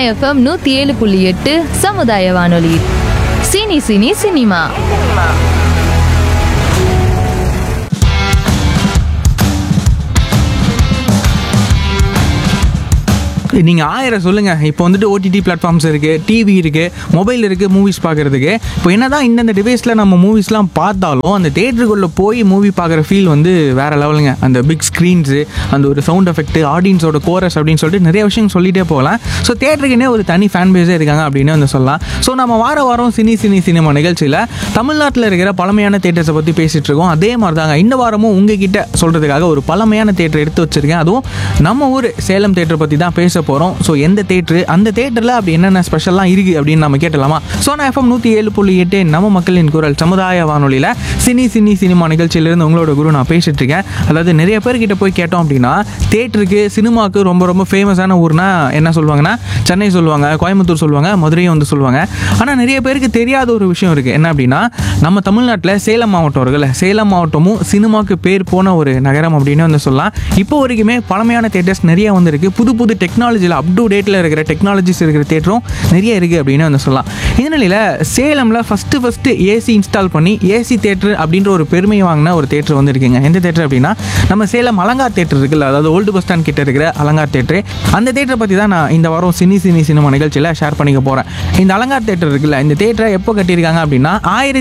FM 107.8 சமுதாய வானொலி. Cine cine cinema. நீங்கள் 1000 சொல்லுங்கள். இப்போ வந்துட்டு ஓடிடி பிளாட்ஃபார்ம்ஸ் இருக்குது, டிவி இருக்குது, மொபைல் இருக்குது, மூவிஸ் பார்க்குறதுக்கு. இப்போ என்ன தான் இந்தந்த டிவைஸில் நம்ம மூவிஸ்லாம் பார்த்தாலும் அந்த தேட்டருக்குள்ளே போய் மூவி பார்க்குற ஃபீல் வந்து வேறு லெவலுங்க. அந்த பிக் ஸ்க்ரீன்ஸு, அந்த ஒரு சவுண்ட் எஃபெக்ட், ஆடியன்ஸோட கோரஸ் அப்படின்னு சொல்லிட்டு நிறைய விஷயம் சொல்லிகிட்டே போகலாம். ஸோ தேட்டருக்குன்னே ஒரு தனி ஃபேன் பேஸே இருக்காங்க அப்படின்னு வந்து சொல்லலாம். ஸோ நம்ம வாரம் சினி சினிமா நிகழ்ச்சியில் தமிழ்நாட்டில் இருக்கிற பழமையான தேட்டர்ஸை பற்றி பேசிகிட்டு இருக்கோம். அதே மாதிரி தாங்க இந்த வாரமும் உங்ககிட்ட சொல்கிறதுக்காக ஒரு பழமையான தேட்டர் எடுத்து வச்சுருக்கேன். அதுவும் நம்ம ஊர் சேலம் தேட்டரை பற்றி தான் பேச போகிறோம். ஸோ எந்த தேட்டரு, அந்த தேட்டரில் அப்படி என்னென்ன ஸ்பெஷல்லாம் இருக்குது அப்படின்னு நம்ம கேட்டலாமா? சோனா எஃப்எம் 107.8 நம்ம மக்களின் குரல் சமுதாய வானொலியில் சினி சினிமா நிகழ்ச்சியிலேருந்து உங்களோட குரு நான் பேசிகிட்டு இருக்கேன். அதாவது நிறைய பேர்கிட்ட போய் கேட்டோம் அப்படின்னா தேட்டருக்கு, சினிமாவுக்கு ரொம்ப ஃபேமஸான ஊர்னா என்ன சொல்லுவாங்கன்னா சென்னை சொல்லுவாங்க, கோயம்புத்தூர் சொல்லுவாங்க, மதுரையும் வந்து சொல்லுவாங்க. ஆனால் நிறைய பேருக்கு தெரியாத ஒரு விஷயம் இருக்குது. என்ன அப்படின்னா நம்ம தமிழ்நாட்டில் சேலம் மாவட்டம் இருக்குல்ல, சேலம் மாவட்டமும் சினிமாவுக்கு பேர் போன ஒரு நகரம் அப்படின்னு வந்து சொல்லலாம். இப்போ வரைக்குமே பழமையான தேட்டர்ஸ் நிறைய வந்துருக்கு. புது டெக்னாலஜியில் அப் டு டேட்டில் இருக்கிற டெக்னாலஜிஸ் இருக்கிற தேட்டரும் நிறைய இருக்குது அப்படின்னு வந்து சொல்லலாம். இந்த நிலையில் சேலமில் ஃபஸ்ட்டு ஏசி இன்ஸ்டால் பண்ணி ஏசி தேட்டர் அப்படின்ற ஒரு பெருமையை வாங்கின ஒரு தேட்டர் வந்து இருக்குங்க. எந்த தேட்டர் அப்படின்னா நம்ம சேலம் அலங்கார் தேட்டர் இருக்குல்ல, அதாவது ஓல்டு பஸ் ஸ்டாண்ட் கிட்ட இருக்கிற அலங்கார் தேட்டரு. அந்த தேட்டரை பற்றி தான் நான் இந்த வாரம் சினி சினிமா நிகழ்ச்சியில் ஷேர் பண்ணிக்க போகிறேன். இந்த அலங்கார் தேட்டர் இருக்குல்ல, இந்த தேட்டரை எப்போ கட்டியிருக்காங்க அப்படின்னா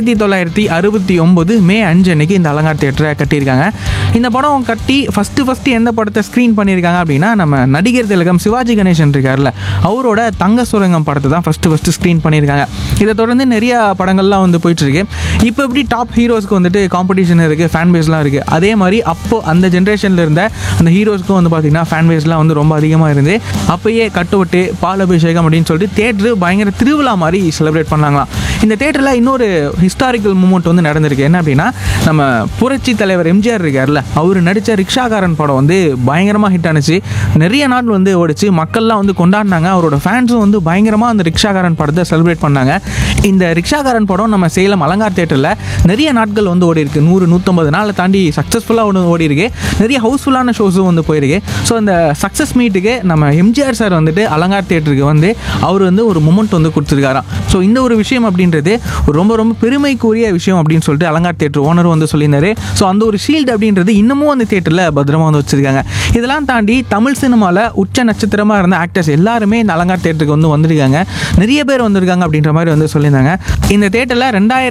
1969 மே 5 அன்னைக்கு இந்த அலங்கார் தேட்டரை கட்டியிருக்காங்க. இந்த படம் கட்டி ஃபஸ்ட்டு எந்த படத்தை ஸ்க்ரீன் பண்ணியிருக்காங்க அப்படின்னா நம்ம நடிகர் திலகம் சிவாஜி கணேசன் இருக்கார்ல, அவரோட தங்க சுரங்கம் படத்தை தான் ஃபஸ்ட்டு ஸ்க்ரீன் பண்ணியிருக்காங்க. இதை தொடர்ந்து நிறைய படங்கள்லாம் வந்து போயிட்டுருக்கு. இப்போ எப்படி டாப் ஹீரோஸ்க்கு வந்துட்டு காம்படிஷன் இருக்குது, ஃபேன் பேஸ்லாம் இருக்குது, அதே மாதிரி அப்போது அந்த ஜென்ரேஷனில் இருந்த அந்த ஹீரோஸ்க்கும் வந்து பார்த்திங்கன்னா ஃபேன் பேஸ்லாம் வந்து ரொம்ப அதிகமாக இருந்து அப்போயே கட்டுவட்டு பால் அபிஷேகம் அப்படின்னு சொல்லிட்டு தேட்டரு பயங்கர திருவிழா மாதிரி செலிப்ரேட் பண்ணாங்களாம். இந்த தேட்டரில் இன்னொரு ஹிஸ்டாரிக்கல் மூமெண்ட் வந்து நடந்திருக்கு. என்ன அப்படின்னா நம்ம புரட்சி தலைவர் எம்ஜிஆர் இருக்கார்ல, அவர் நடித்த ரிக்ஷாக்காரன் படம் வந்து பயங்கரமாக ஹிட் ஆனிச்சு. நிறைய நாள் வந்து ஓடிச்சு, மக்கள்லாம் வந்து கொண்டாடினாங்க. அவரோட ஃபேன்ஸும் வந்து பயங்கரமாக அந்த ரிக்ஷாக்காரன் படத்தை செலிப்ரேட் பண்ணாங்க. இந்த ரிக்ஷாக்காரன் படம் நம்ம சேலம் அலங்கார் தேட்டரில் நிறைய நாட்கள் வந்து ஓடி இருக்கு. 100-150 நாளை தாண்டி சக்ஸஸ்ஃபுல்லாக ஒன்று ஓடி இருக்கு. நிறைய ஹவுஸ்ஃபுல்லான ஷோஸும் வந்து போயிருக்கு. ஸோ அந்த சக்ஸஸ் மீட்டுக்கு நம்ம எம்ஜிஆர் சார் வந்துட்டு அலங்கார் தேட்டருக்கு வந்து அவர் வந்து ஒரு மொமெண்ட் வந்து கொடுத்துருக்காராம். ஸோ இந்த ஒரு விஷயம் அப்படின்றது ரொம்ப பெருமைக்குரிய விஷயம் அப்படின்னு சொல்லிட்டு அலங்கார் தேட்டர் ஓனரும் வந்து சொல்லியிருந்தாரு. ஸோ அந்த ஒரு ஷீல்டு அப்படின்றது இன்னமும் அந்த தேட்டரில் பத்திரமா வந்து வச்சிருக்காங்க. இதெல்லாம் தாண்டி தமிழ் சினிமாவில் உச்ச நட்சத்திரமாக இருந்த ஆக்டர்ஸ் எல்லாருமே இந்த அலங்கார் தேட்டருக்கு வந்து வந்திருக்காங்க. நிறைய பேர் வந்திருக்காங்க அப்படின்ற மாதிரி வந்து சொல்லியிருந்தாங்க. இந்த தேட்டரில்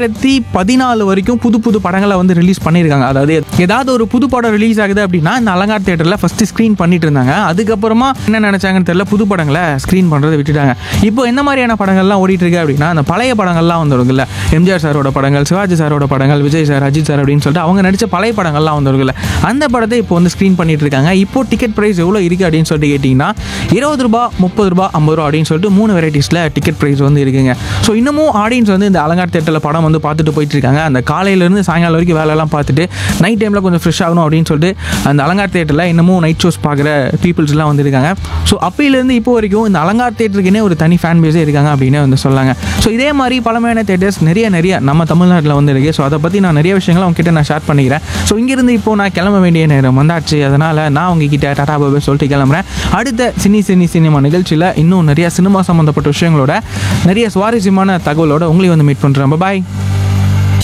2014 வரைக்கும் புது படங்களை வந்து ரிலீஸ் பண்ணியிருக்காங்க. அதாவது ஏதாவது ஒரு புது படம் ரிலீஸ் ஆகுது அப்படின்னா இந்த அலங்கார் தேட்டரில் ஃபஸ்ட்டு ஸ்க்ரீன் பண்ணிட்டு இருந்தாங்க. அதுக்கப்புறமா என்ன நினச்சாங்கன்னு தெரியல, புது படங்களை ஸ்க்ரீன் பண்ணுறதை விட்டுட்டாங்க. இப்போ எந்த மாதிரியான படங்கள்லாம் ஓடிட்டு இருக்கு அப்படின்னா அந்த பழைய படங்கள்லாம் வந்துருக்குல்ல, எம்ஜிஆர் சாரோட படங்கள், சிவாஜி சாரோட படங்கள், விஜய் சார், அஜித் சார் அப்படின்னு சொல்லிட்டு அவங்க நடித்த பழைய படங்கள்லாம் வந்துருக்குல்ல, அந்த படத்தை இப்போ வந்து ஸ்க்ரீன் பண்ணிட்டு இருக்காங்க. இப்போ டிக்கெட் ப்ரைஸ் எவ்வளோ இருக்குது அப்படின்னு சொல்லிட்டு கேட்டிங்கன்னா ₹20, ₹30, ₹50 அப்படின்னு சொல்லிட்டு 3 வெரைட்டிஸில் டிக்கெட் ப்ரைஸ் வந்து இருக்குங்க. ஸோ இன்னமும் ஆடியன்ஸ் வந்து இந்த அலங்கார் தேட்டரில் படம் வந்து பார்த்துட்டு போயிட்டு இருக்காங்க. அந்த காலையிலேருந்து சாயங்காலம் வரைக்கும் வேலையெல்லாம் பார்த்துட்டு நைட் டைமில் கொஞ்சம் ஃப்ரெஷ் ஆகணும் அப்படின்னு சொல்லிட்டு அந்த அலங்கார் தேட்டரில் இன்னமும் நைட் ஷோஸ் பார்க்குற பீப்புள்ஸ்லாம் வந்துருக்காங்க. ஸோ அப்பையிலேருந்து இப்போ வரைக்கும் இந்த அலங்கார் தேட்டருக்குன்னே ஒரு தனி ஃபேன் பேஸே இருக்காங்க அப்படின்னு வந்து சொல்லாங்க. ஸோ இதே மாதிரி பழமையான தேட்டர்ஸ் நிறைய நம்ம தமிழ்நாட்டில் வந்து இருக்குது. ஸோ அதை பற்றி நான் நிறைய விஷயங்கள் உங்ககிட்ட நான் ஷேர் பண்ணிக்கிறேன். ஸோ இங்கேருந்து இப்போ நான் கிளம்ப வேண்டிய நேரம் வந்தாச்சு. அதனால் நான் உங்ககிட்ட டாடா பாபா சொல்லிட்டு கிளம்புறேன். அடுத்த சினிமா நிகழ்ச்சியில் இன்னும் நிறைய சினிமா சம்மந்தப்பட்ட விஷயங்களோட நிறைய சுவாரஸ்யமான தகவலோட உங்களையும் வந்து மீட் பண்ணுறேன். பாய்.